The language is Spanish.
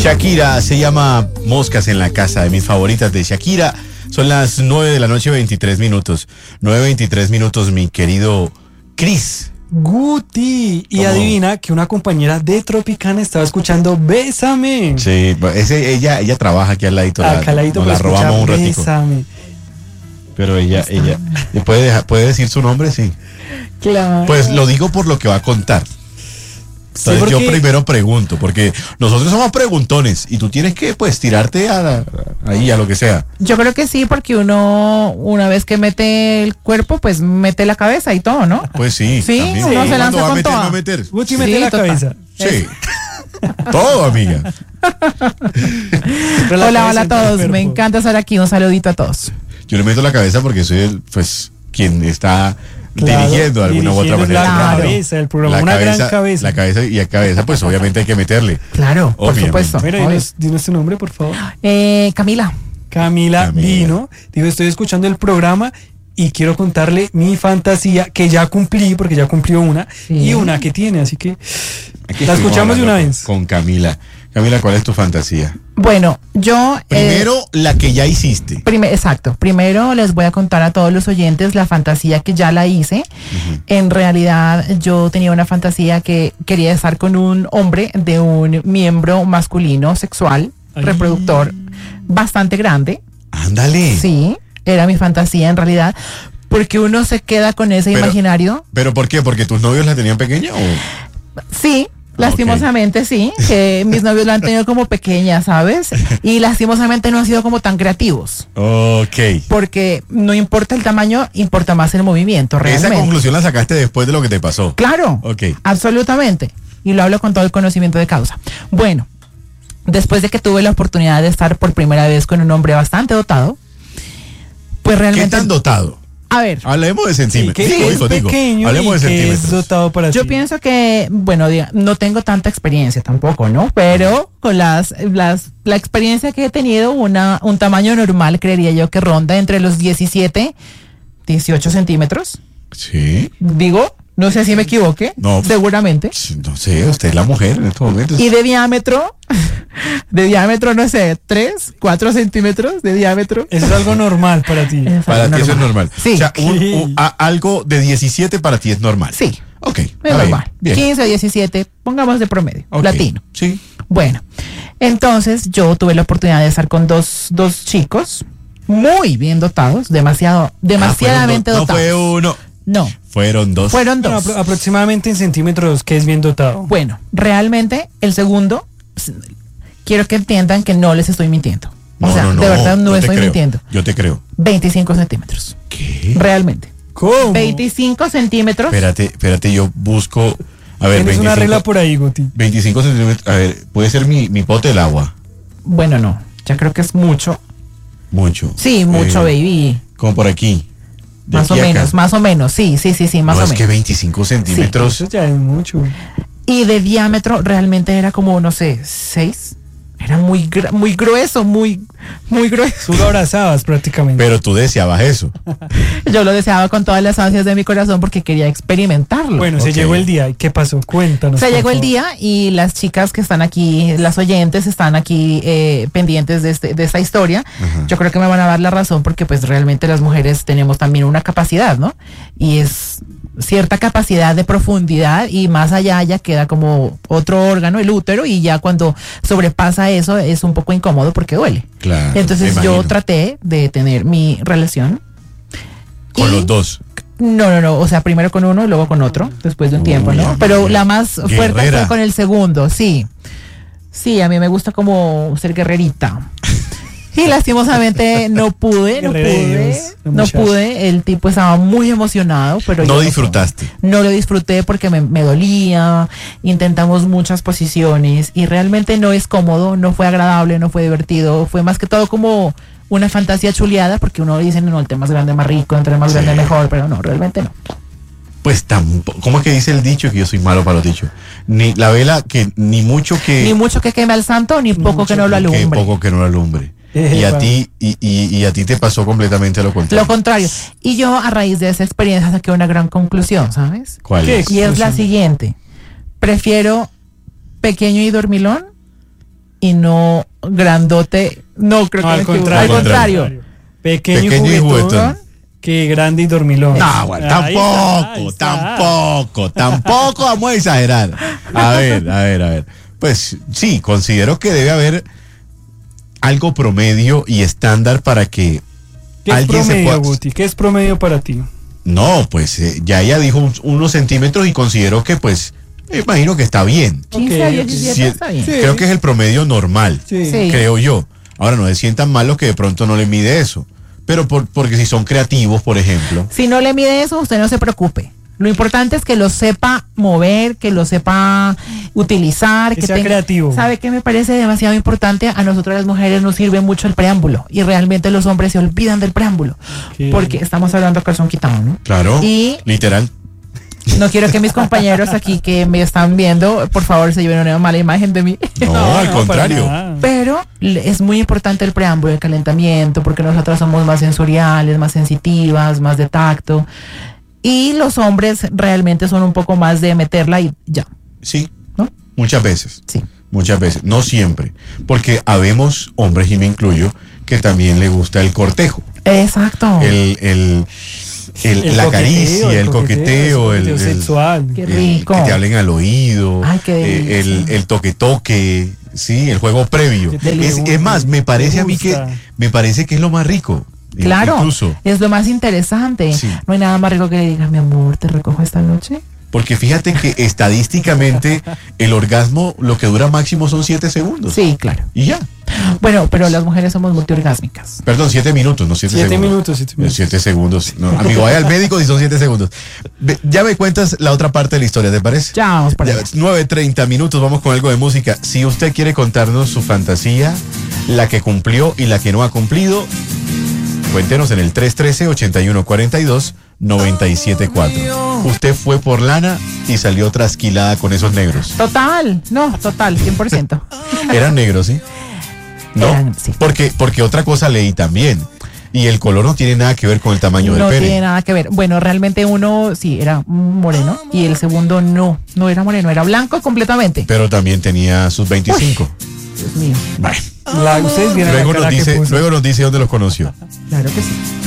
Shakira se llama Moscas en la casa, de mis favoritas de Shakira. Son las 9 de la noche, 23 minutos. 9:23 minutos, mi querido Cris. Guti. Y ¿Cómo? adivina que una compañera de Tropicana estaba escuchando Bésame. Sí, ella trabaja aquí al ladito. Acá al ladito, nos la para robamos un escuchar ratico. Bésame. Pero ella ¿puede decir su nombre? Sí. Claro. Pues lo digo por lo que va a contar. Sí, Entonces porque yo primero pregunto, porque nosotros somos preguntones y tú tienes que pues tirarte ahí a lo que sea. Yo creo que sí, porque uno, una vez que mete el cuerpo, pues mete la cabeza y todo, ¿no? Pues sí. Sí, también. uno se ¿Cuándo lanza va a con meter, toda. no meter? Guti Sí, mete la total. cabeza. Sí. Todo, amiga. Pero la Hola, cabeza hola a en todos. el Me cuerpo. encanta estar aquí. Un saludito a todos. Yo le meto la cabeza porque soy quien está Claro, dirigiendo de alguna u otra dirigiendo manera. la el programa. cabeza del programa, La una cabeza, gran cabeza. La cabeza y a cabeza, pues obviamente hay que meterle. Claro, por Obviamente. supuesto. Mira, dinos tu nombre, por favor. Camila. Camila Camila. vino, dijo, estoy escuchando el programa y quiero contarle mi fantasía que ya cumplí, porque ya cumplió una, Sí. y una que tiene, así que Aquí la estuvimos escuchamos de una hablando vez. Con Camila. Camila, ¿cuál es tu fantasía? Bueno, yo... Primero, la que ya hiciste. Exacto. Primero les voy a contar a todos los oyentes la fantasía que ya la hice. En realidad, yo tenía una fantasía que quería estar con un hombre de un miembro masculino sexual, Ay. reproductor, bastante grande. Ándale. Sí, era mi fantasía en realidad. Porque uno se queda con ese Pero- imaginario. ¿Pero por qué? ¿Porque tus novios la tenían pequeña o...? Sí, lastimosamente sí, que mis novios la han tenido como pequeña, ¿sabes? Y lastimosamente no han sido como tan creativos. Ok. Porque no importa el tamaño, importa más el movimiento, Esa realmente. conclusión la sacaste después de lo que te pasó. Claro, Ok. absolutamente. Y lo hablo con todo el conocimiento de causa. Bueno, después de que tuve la oportunidad de estar por primera vez con un hombre bastante dotado, pues ¿Qué realmente... tan dotado? A ver, Hablemos de Sí, centímetros. que es pequeño Hablemos y de que es centímetros. dotado para yo ti. pienso que, bueno, no tengo tanta experiencia tampoco, ¿no? Pero con la experiencia que he tenido, un tamaño normal, creería yo que ronda entre los 17, 18 centímetros. Sí. Digo, no sé si me equivoque, No. seguramente. No sé, usted es la mujer en estos momentos. Y de diámetro, no sé, 3, 4 centímetros de diámetro. Eso es algo normal para ti. Para ti eso es normal. Sí. O sea, ¿Qué? algo de 17 para ti es normal. Sí, Ok. es está normal. Bien. 15, 17, pongamos de promedio, Ok. latino. Sí. Bueno, entonces yo tuve la oportunidad de estar con dos chicos muy bien dotados, demasiadamente No dotados. fue uno. No, Fueron dos. fueron Bueno, dos. aproximadamente en centímetros, que es bien dotado. Bueno, realmente el segundo, quiero que entiendan que no les estoy mintiendo. O sea, de verdad no yo te estoy creo. mintiendo. Yo te creo. 25 centímetros, ¿Qué? realmente. ¿Cómo? 25 centímetros. Espérate, yo busco. A ver, Tienes 25, una regla por ahí, Guti. 25 centímetros. A ver, puede ser mi pote del agua. Bueno, no, ya creo que es mucho. Mucho. Sí, mucho, baby. Como por aquí. De Más o aquí a acá. menos, más o menos. Sí, más No, o es menos. que 25 centímetros. Eso ya es mucho. Y de diámetro realmente era como, no sé, 6. Era muy grueso, muy grueso. Tú lo abrazabas prácticamente. Pero tú deseabas eso. Yo lo deseaba con todas las ansias de mi corazón porque quería experimentarlo. Bueno, Ok. se llegó el día. ¿Y qué pasó? Cuéntanos. Se por llegó el favor. día y las chicas que están aquí, las oyentes, están aquí pendientes de esta historia. Ajá. Yo creo que me van a dar la razón porque pues realmente las mujeres tenemos también una capacidad, ¿no? Y es cierta capacidad de profundidad y más allá ya queda como otro órgano, el útero, y ya cuando sobrepasa eso es un poco incómodo porque duele. Claro. Entonces me yo imagino. traté de tener mi relación. Con y- los dos. No, o sea, primero con uno y luego con otro, después de un tiempo, ¿no? amiga. Pero la más fuerte Guerrera. fue con el segundo, sí. Sí, a mí me gusta como ser guerrerita. Y lastimosamente no pude. Guerrera de Dios, la muchacha. El tipo estaba muy emocionado, pero yo No pude. disfrutaste. No lo disfruté porque me dolía, intentamos muchas posiciones y realmente no es cómodo, no fue agradable, no fue divertido, fue más que todo como una fantasía chuleada porque uno dice, no, el tema más grande, más rico, entre más Sí. grande mejor, pero no, realmente no. Pues tampoco. ¿Cómo es que dice el dicho? Que yo soy malo para los dichos. Ni la vela que ni mucho que. Ni mucho que queme al santo, ni poco mucho que no lo que alumbre. poco que no lo alumbre. Y a ti, y a ti te pasó completamente lo contrario. Lo contrario. Y yo a raíz de esa experiencia saqué una gran conclusión, ¿sabes? ¿Cuál ¿Qué? es? Y es la siguiente. Prefiero pequeño y dormilón y no grandote. No, creo que Al me equivoco. contrario. Al contrario. Pequeño, Pequeño y y juguetón. juguetón que grande y dormilón. No, bueno, Ahí tampoco, está. tampoco vamos a exagerar. A ver. Pues sí, considero que debe haber algo promedio y estándar para que ¿Qué es alguien se promedio, pueda... Guti? ¿Qué es promedio para ti? No, pues ya ella dijo unos centímetros y considero que pues, me imagino que está bien. 15 a Ok, 17 Sí, está bien. Sí. Creo que es el promedio normal, Sí. Sí. creo yo. Ahora no se sientan mal los que de pronto no le mide eso. Pero porque si son creativos, por ejemplo. Si no le mide eso, usted no se preocupe. Lo importante es que lo sepa mover, que lo sepa utilizar, Que sea tenga- creativo. ¿Sabe qué me parece demasiado importante? A nosotros las mujeres nos sirve mucho el preámbulo y realmente los hombres se olvidan del preámbulo. Ok. Porque estamos hablando a calzón quitado, ¿no? Claro, Y literal. no quiero que mis compañeros aquí que me están viendo, por favor, se lleven una mala imagen de mí. No, al para contrario. nada. Pero es muy importante el preámbulo, el calentamiento, porque nosotras somos más sensoriales, más sensitivas, más de tacto. Y los hombres realmente son un poco más de meterla y ya, Sí, ¿no? muchas veces. Sí. Muchas veces, no siempre. Porque habemos hombres, y me incluyo, que también le gusta el cortejo. Exacto. La coqueteo, caricia, el coqueteo, el sexual. Qué el rico. que te hablen al oído, Ay, qué delicia. el toque, sí, el juego previo. Que te Es más, me parece te a mí que gusta. es lo más rico. Claro, Incluso, es lo más interesante. Sí. No hay nada más rico que le digas, mi amor, te recojo esta noche. porque fíjate que estadísticamente el orgasmo lo que dura máximo son 7 segundos. Sí, claro. Y ya. Bueno, pero las mujeres somos multiorgásmicas. Perdón, 7 minutos, no 7 7 segundos. minutos, 7 minutos. 7 segundos. No, amigo, vaya al médico si son 7 segundos. Ya me cuentas la otra parte de la historia, ¿te parece? Ya vamos para allá. 9:30 minutos, vamos con algo de música. Si usted quiere contarnos su fantasía, la que cumplió y la que no ha cumplido, cuéntenos en el 313-8142-974. Usted fue por lana y salió trasquilada con esos negros. Total, no, total, 100%. Eran negros, ¿sí? No, Eran, sí. porque otra cosa leí también. Y el color no tiene nada que ver con el tamaño No del pene. tiene nada que ver. Bueno, realmente uno sí era moreno y el segundo no era moreno, era blanco completamente. Pero también tenía sus 25. Dios mío, Bueno, Ustedes vieron luego la cara nos que dice, puso. dónde los conoció. claro que sí.